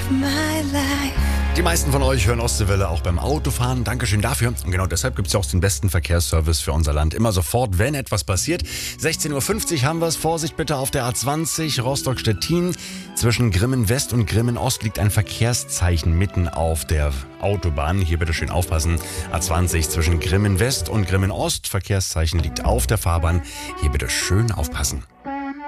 Die meisten von euch hören Ostseewelle auch beim Autofahren. Dankeschön dafür. Und genau deshalb gibt es ja auch den besten Verkehrsservice für unser Land. Immer sofort, wenn etwas passiert. 16.50 Uhr haben wir es. Vorsicht bitte auf der A20 Rostock-Stettin. Zwischen Grimmen West und Grimmen Ost liegt ein Verkehrszeichen mitten auf der Autobahn. Hier bitte schön aufpassen. A20 zwischen Grimmen West und Grimmen Ost. Verkehrszeichen liegt auf der Fahrbahn. Hier bitte schön aufpassen.